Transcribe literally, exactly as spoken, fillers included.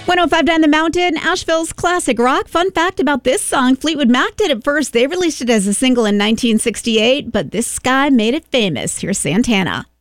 one oh five point nine The Mountain, Asheville's classic rock. Fun fact about this song, Fleetwood Mac did it first. They released it as a single in nineteen sixty-eight, but this guy made it famous. Here's Santana.